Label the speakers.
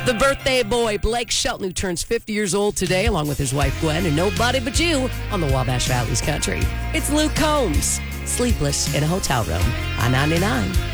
Speaker 1: the birthday boy, Blake Shelton, who turns 50 years old today, along with his wife, Gwen, and Nobody But You on the Wabash Valley's Country. It's Luke Combs, Sleepless in a Hotel Room on 99.